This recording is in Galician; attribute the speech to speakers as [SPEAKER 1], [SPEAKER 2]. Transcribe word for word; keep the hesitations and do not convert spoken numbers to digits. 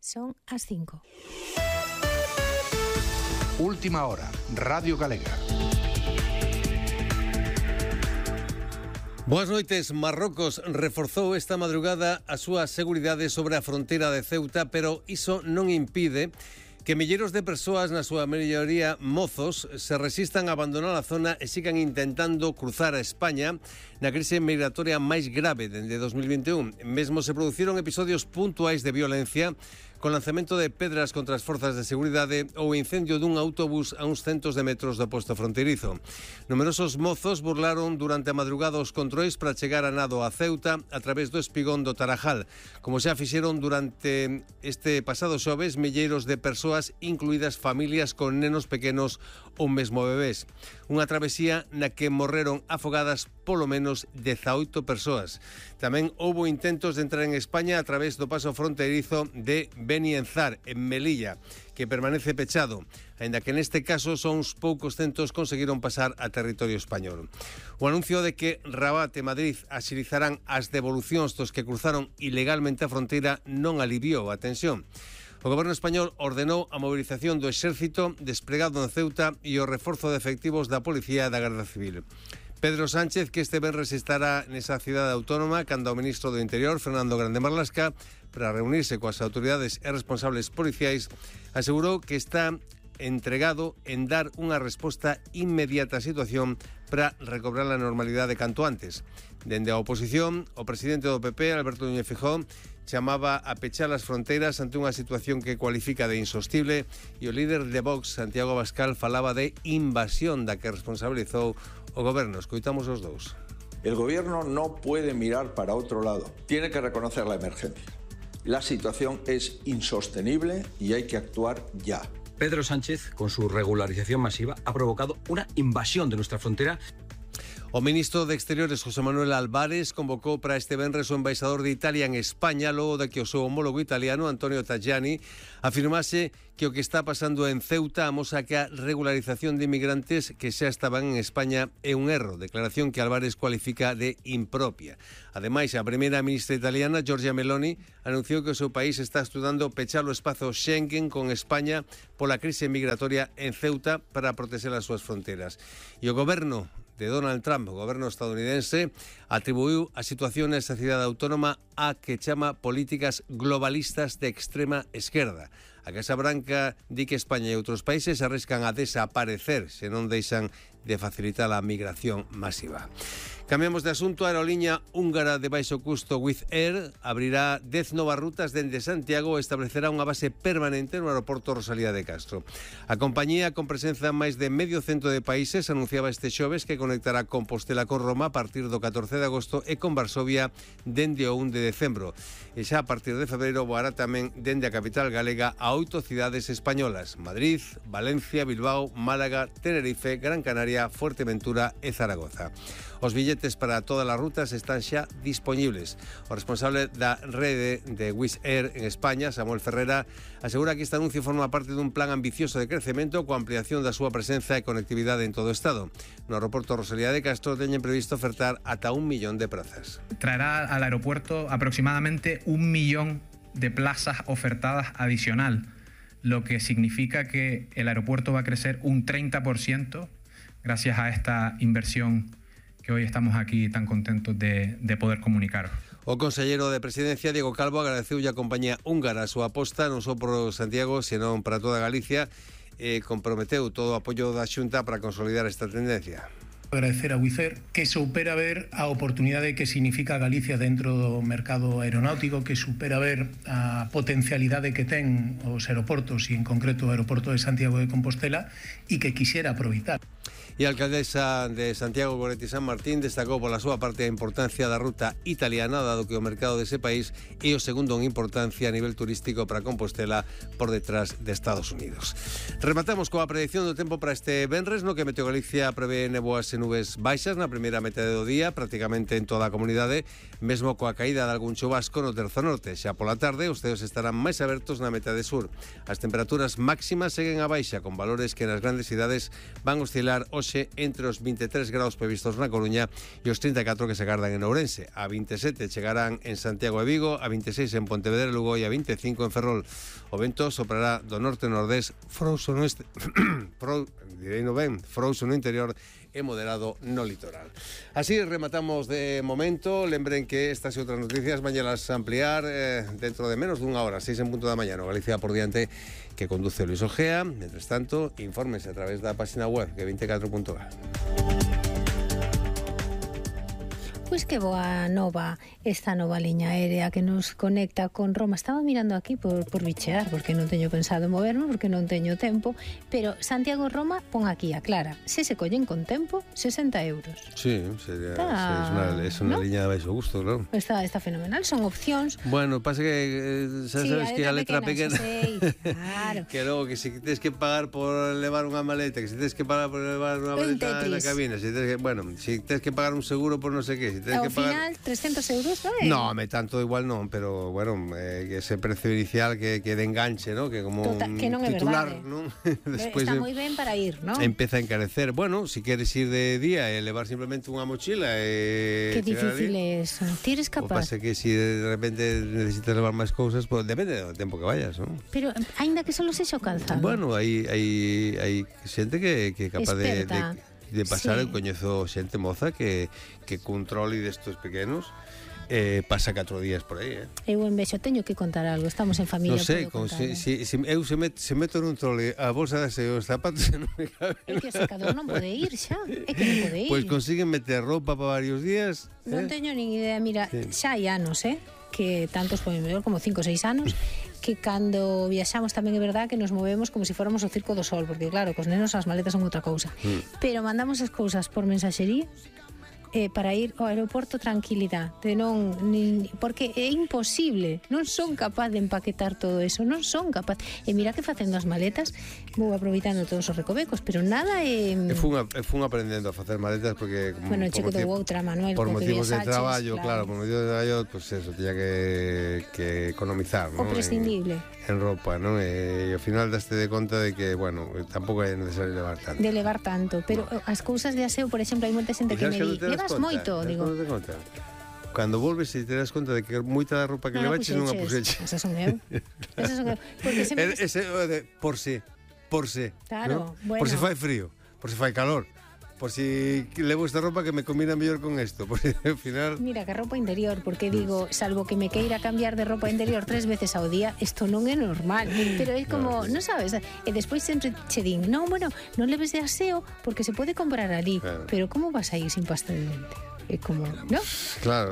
[SPEAKER 1] Son as cinco.
[SPEAKER 2] Última hora, Radio Galega.
[SPEAKER 3] Boas noites. Marrocos reforzou esta madrugada a súa seguridade sobre a fronteira de Ceuta, pero iso non impide que milleiros de persoas, na súa maioría mozos, se resistan a abandonar a zona e sigan intentando cruzar a España na crise migratoria máis grave dende dos mil vinte e un. Mesmo se produciron episodios puntuais de violencia con lanzamento de pedras contra as forzas de seguridade ou incendio dun autobús a uns centos de metros do posto fronteirizo. Numerosos mozos burlaron durante a madrugada os controis para chegar a nado a Ceuta a través do espigón do Tarajal, como xa fixeron durante este pasado xoves milleiros de persoas, incluídas familias con nenos pequenos ou mesmo bebés. Unha travesía na que morreron afogadas polo menos dezaoito persoas. Tamén houbo intentos de entrar en España a través do paso fronteirizo de Benienzar, en Melilla, que permanece pechado, aínda que neste caso só uns poucos centos conseguiron pasar a territorio español. O anuncio de que Rabat e Madrid axilizarán as devolucións dos que cruzaron ilegalmente a fronteira non aliviou a tensión. O goberno español ordenou a movilización do exército desplegado en Ceuta e o reforzo de efectivos da Policía e da Garda Civil. Pedro Sánchez, que este venres estará nesa cidade autónoma cando o ministro do Interior, Fernando Grande Marlasca, para reunirse coas autoridades e responsables policiais, asegurou que está entregado en dar unha resposta inmediata á situación para recobrar a normalidade canto antes. Dende a oposición, o presidente do P P, Alberto Núñez Feijóo, chamaba a pechar as fronteiras ante unha situación que cualifica de insostible, e o líder de Vox, Santiago Abascal, falaba de invasión da que responsabilizou o goberno. Escoitamos os dous.
[SPEAKER 4] El gobierno no puede mirar para otro lado. Tiene que reconocer la emergencia. La situación es insostenible y hay que actuar ya.
[SPEAKER 5] Pedro Sánchez, con su regularización masiva, ha provocado una invasión de nuestra frontera.
[SPEAKER 3] O ministro de Exteriores, José Manuel Álvarez, convocou para este venres o embaixador de Italia en España, logo de que o seu homólogo italiano, Antonio Tajani, afirmase que o que está pasando en Ceuta amosa que a regularización de inmigrantes que xa estaban en España é un erro, declaración que Álvarez cualifica de impropia. Ademais, a primeira ministra italiana, Giorgia Meloni, anunciou que o seu país está estudando pechar o espazo Schengen con España pola crise migratoria en Ceuta para proteger as súas fronteras. E o goberno de Donald Trump, o goberno estadounidense, atribuiu a situación nesa cidade autónoma a que chama políticas globalistas de extrema esquerda. A Casa Branca di que España e outros países arriscan a desaparecer se non deixan de facilitar a migración masiva. Cambiamos de asunto. A aerolínea húngara de baixo custo Wizz Air abrirá dez novas rutas dende Santiago e establecerá unha base permanente no aeroporto Rosalía de Castro. A compañía, con presenza en máis de medio cento de países, anunciaba este xoves que conectará Compostela con Roma a partir do catorce de agosto e con Varsovia dende o un de decembro. E xa a partir de febreiro voará tamén dende a capital galega a oito cidades españolas: Madrid, Valencia, Bilbao, Málaga, Tenerife, Gran Canaria, Fuerteventura e Zaragoza. Os billetes para todas as rutas están xa dispoñibles. O responsable da rede de Wizz Air en España, Samuel Ferrera, asegura que este anuncio forma parte dun plan ambicioso de crecemento coa ampliación da súa presenza e conectividade en todo o Estado. No aeroporto Rosalía de Castro teñen previsto ofertar ata un millón de plazas.
[SPEAKER 6] Traerá al aeropuerto aproximadamente un millón de plazas ofertadas adicional, lo que significa que el aeropuerto va a crecer un treinta por ciento gracias a esta inversión que hoy estamos aquí tan contentos de, de poder comunicar.
[SPEAKER 3] O conselleiro de Presidencia, Diego Calvo, agradeceulle a compañía húngara a súa aposta non só por Santiago, senón para toda Galicia, e comprometeu todo o apoio da Xunta para consolidar esta tendencia.
[SPEAKER 7] Agradecer a Wizz Air que supera ver a oportunidade que significa Galicia dentro do mercado aeronáutico, que supera ver a potencialidade que ten os aeroportos e en concreto o aeroporto de Santiago de Compostela e que quixera aproveitar.
[SPEAKER 3] E a alcaldesa de Santiago, Goretti San Martín, destacou pola súa parte a importancia da ruta italiana, dado que o mercado dese país é o segundo en importancia a nivel turístico para Compostela, por detrás de Estados Unidos. Rematamos coa predicción do tempo para este venres, no que Meteo Galicia prevé neboas e nubes baixas na primeira metade do día, prácticamente en toda a comunidade, mesmo coa caída de algún chubasco no terzo norte. Xa pola tarde, os ceos estarán máis abertos na metade sur. As temperaturas máximas seguen a baixa, con valores que nas grandes cidades van oscilar hoxe hoxe entre os vinte e tres graus previstos na Coruña e os trinta e catro que se agardan en Ourense. A vinte e sete chegarán en Santiago e Vigo, a vinte e seis en Pontevedra e Lugo e a vinte e cinco en Ferrol. O vento soprará do norte-nordés frouxo no este... Frou... direi no ben, frouxo no interior e moderado no litoral. Así rematamos de momento. Lembren que estas e outras noticias mañanas ampliar eh, dentro de menos dunha hora, seis en punto da mañana. Galicia por diante, que conduce Luis Ojea. Mientras tanto, infórmense a través da página web que veinticuatro punto gal.
[SPEAKER 1] Pois que boa nova esta nova liña aérea que nos conecta con Roma. Estaba mirando aquí por, por bichear, porque non teño pensado moverme, porque non teño tempo, pero Santiago-Roma pon aquí a Clara. Se se collen con tempo, sesenta euros.
[SPEAKER 3] Sí, sería,
[SPEAKER 1] Está,
[SPEAKER 3] sí, es una, es una
[SPEAKER 1] ¿no?
[SPEAKER 3] liña de baixo gusto, claro.
[SPEAKER 1] Está, está fenomenal, son opcións.
[SPEAKER 3] Bueno, pasa que eh, sabes,
[SPEAKER 1] Sí,
[SPEAKER 3] sabes que a letra pequena,
[SPEAKER 1] pequena sei, claro.
[SPEAKER 3] que logo que si tens que pagar por levar unha maleta, que si tens que pagar por levar unha
[SPEAKER 1] Un
[SPEAKER 3] maleta na
[SPEAKER 1] Tetris.
[SPEAKER 3] cabina, si tens que, bueno, si tens que pagar un seguro por non sei que, si tens
[SPEAKER 1] Ao
[SPEAKER 3] que pagar...
[SPEAKER 1] final, trescentos euros, non é?
[SPEAKER 3] No, me tanto igual non, pero bueno, eh, que ese precio inicial que, que de enganche, ¿no? Que como
[SPEAKER 1] Tota- que non é
[SPEAKER 3] titular,
[SPEAKER 1] verdade.
[SPEAKER 3] ¿no?
[SPEAKER 1] Está moi ben para ir, non?
[SPEAKER 3] Empeza a encarecer. Bueno, si queres ir de día e levar simplemente unha mochila e
[SPEAKER 1] Que difícil
[SPEAKER 3] ali,
[SPEAKER 1] é eso. Ti eres
[SPEAKER 3] o
[SPEAKER 1] capaz.
[SPEAKER 3] pasa que si de repente necesitas levar máis cousas, pues depende do tempo que vayas, ¿no?
[SPEAKER 1] Pero, aínda que solo sexa o calzado.
[SPEAKER 3] Bueno, hai hai hai xente que que é capaz de, de
[SPEAKER 1] Experta.
[SPEAKER 3] de pasar,
[SPEAKER 1] Sí.
[SPEAKER 3] eu coñezo xente moza que que cun troli destos pequenos eh, pasa catro días por aí, eh.
[SPEAKER 1] Eu en vexo, teño que contar algo. Estamos en familia,
[SPEAKER 3] Non sei,
[SPEAKER 1] podo
[SPEAKER 3] con,
[SPEAKER 1] contar.
[SPEAKER 3] si, si, si eu se, met, se meto nun trole a bolsa das e os zapatos non me caben.
[SPEAKER 1] É que o secador non pode ir xa. É que non pode ir.
[SPEAKER 3] Pois consiguen meter roupa para varios días.
[SPEAKER 1] Non
[SPEAKER 3] eh?
[SPEAKER 1] teño nin idea. Mira,
[SPEAKER 3] Sí.
[SPEAKER 1] xa hai anos, eh? Que tantos, pois, mellor como cinco ou seis anos, que cando viaxamos tamén é verdad que nos movemos como se fóramos o Circo do Sol, porque claro, cos nenos as maletas son outra cousa.
[SPEAKER 3] Mm.
[SPEAKER 1] Pero mandamos as cousas por mensaxería eh, para ir ao aeroporto tranquilidade, de non nin, porque é imposible, non son capaz de empaquetar todo eso, non son capaz. E mira que facendo as maletas vou aproveitando todos os recovecos, pero nada é
[SPEAKER 3] E fun, a, e fun aprendendo a facer maletas porque como,
[SPEAKER 1] Bueno, che
[SPEAKER 3] por
[SPEAKER 1] quedou
[SPEAKER 3] motivo-
[SPEAKER 1] outra, Manuel,
[SPEAKER 3] por
[SPEAKER 1] porque
[SPEAKER 3] motivos de
[SPEAKER 1] viaxaches,
[SPEAKER 3] traballo, claro.
[SPEAKER 1] claro.
[SPEAKER 3] por motivos de traballo, pues eso, tenía que, que economizar,
[SPEAKER 1] o
[SPEAKER 3] ¿no?
[SPEAKER 1] prescindible.
[SPEAKER 3] En, en roupa, ¿no? E, e ao final daste de conta de que, bueno, tampouco é necesario levar tanto.
[SPEAKER 1] De levar tanto, pero as cousas de aseo, por exemplo, hai moita xente
[SPEAKER 3] E
[SPEAKER 1] que
[SPEAKER 3] sabes
[SPEAKER 1] me
[SPEAKER 3] cando
[SPEAKER 1] di,
[SPEAKER 3] te das
[SPEAKER 1] levas
[SPEAKER 3] conta?
[SPEAKER 1] moito,
[SPEAKER 3] Sabes
[SPEAKER 1] digo.
[SPEAKER 3] cando te conta? Cando volves e te das conta de que moita da roupa que
[SPEAKER 1] Non a
[SPEAKER 3] levaches non a
[SPEAKER 1] puxeches.
[SPEAKER 3] puxeches.
[SPEAKER 1] Esas son eu. Esas son eu. Porque sempre
[SPEAKER 3] É- ese, o de, por si, por si,
[SPEAKER 1] Claro,
[SPEAKER 3] ¿no?
[SPEAKER 1] bueno.
[SPEAKER 3] Por si fai frío, por si fai calor, por si levo esta roupa que me combina mellor con esto, por si ao final...
[SPEAKER 1] Mira, que roupa interior, porque digo, salvo que me queira cambiar de roupa interior tres veces ao día, isto non é normal. Pero é como, non sabes, e despois sempre che din, non, bueno, non leves de aseo porque se pode comprar ali.
[SPEAKER 3] Claro.
[SPEAKER 1] Pero como vas a ir sin pasta de dente? É como, non?
[SPEAKER 3] Claro.